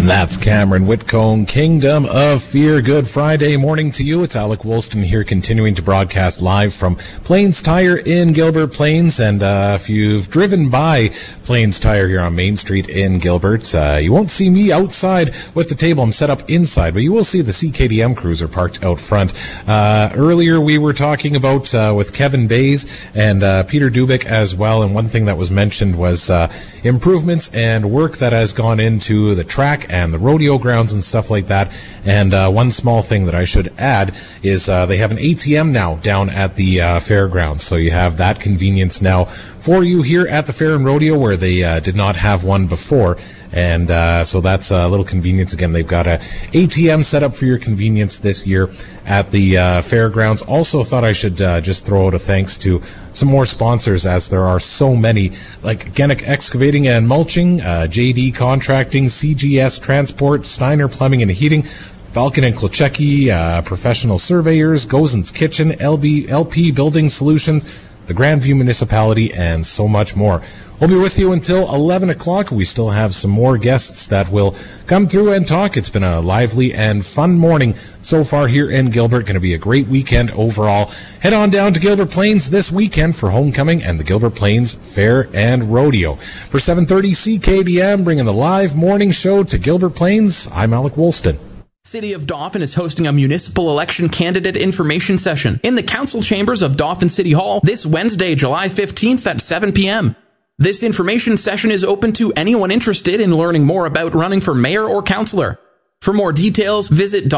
That's Cameron Whitcomb, Kingdom of Fear. Good Friday morning to you. It's Alec Woolston here, continuing to broadcast live from Plains Tire in Gilbert Plains. And if you've driven by Plains Tire here on Main Street in Gilbert, you won't see me outside with the table. I'm set up inside, but you will see the CKDM cruiser parked out front. Earlier we were talking about with Kevin Bays and Peter Dubik as well, and one thing that was mentioned was improvements and work that has gone into the track and the rodeo grounds and stuff like that. And one small thing that I should add is they have an ATM now down at the fairgrounds, so you have that convenience now for you here at the Fair and Rodeo, where they did not have one before. And so that's a little convenience. Again, they've got a ATM set up for your convenience this year at the fairgrounds. Also thought I should just throw out a thanks to some more sponsors, as there are so many, like Genic Excavating and Mulching, JD Contracting, CGS Transport, Steiner Plumbing and Heating, Falcon and Klachecki, Professional Surveyors, Gozen's Kitchen, LP Building Solutions, the Grandview Municipality, and so much more. We'll be with you until 11 o'clock. We still have some more guests that will come through and talk. It's been a lively and fun morning so far here in Gilbert. Going to be a great weekend overall. Head on down to Gilbert Plains this weekend for homecoming and the Gilbert Plains Fair and Rodeo. For 7:30 CKDM, bringing the live morning show to Gilbert Plains, I'm Alec Woolston. City of Dauphin is hosting a municipal election candidate information session in the council chambers of Dauphin City Hall this Wednesday, July 15th at 7 p.m. This information session is open to anyone interested in learning more about running for mayor or councillor. For more details, visit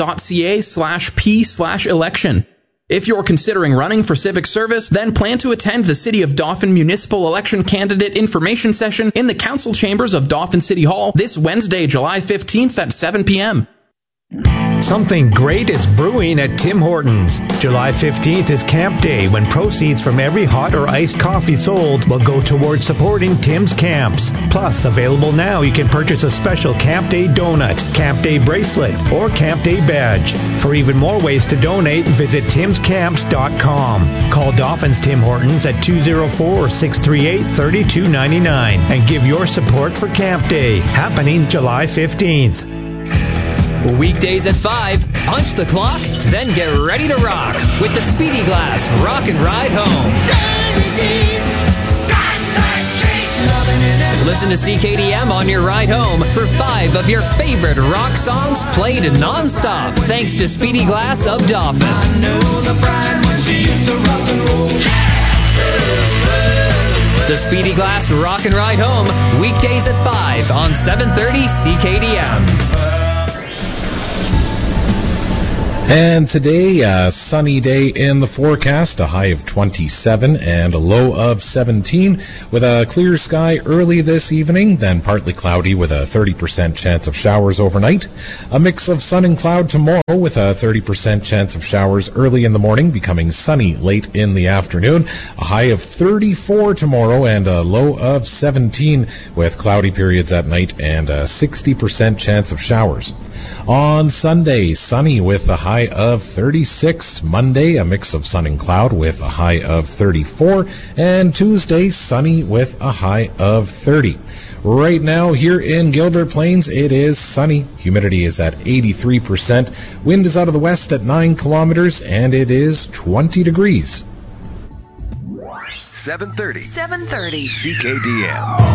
dauphin.ca/p/election. If you're considering running for civic service, then plan to attend the City of Dauphin Municipal Election Candidate Information Session in the council chambers of Dauphin City Hall this Wednesday, July 15th at 7 p.m. Something great is brewing at Tim Hortons. July 15th is Camp Day, when proceeds from every hot or iced coffee sold will go towards supporting Tim's camps. Plus, available now, you can purchase a special Camp Day donut, Camp Day bracelet, or Camp Day badge. For even more ways to donate, visit timscamps.com. Call Dauphin's Tim Hortons at 204-638-3299 and give your support for Camp Day, happening July 15th. Weekdays at 5, punch the clock, then get ready to rock with the Speedy Glass Rock and Ride Home. Listen to CKDM on your ride home for 5 of your favorite rock songs played non-stop, thanks to Speedy Glass of Dauphin. I know the bride when she used to rock and roll. The Speedy Glass Rock and Ride Home, weekdays at 5 on 730 CKDM. And today, a sunny day in the forecast, a high of 27 and a low of 17, with a clear sky early this evening, then partly cloudy with a 30% chance of showers overnight. A mix of sun and cloud tomorrow with a 30% chance of showers early in the morning, becoming sunny late in the afternoon. A high of 34 tomorrow and a low of 17, with cloudy periods at night and a 60% chance of showers. On Sunday, sunny with a high of 36. Monday, a mix of sun and cloud with a high of 34. And Tuesday, sunny with a high of 30. Right now, here in Gilbert Plains, it is sunny. Humidity is at 83%. Wind is out of the west at 9 kilometers, and it is 20 degrees. 730 CKDM.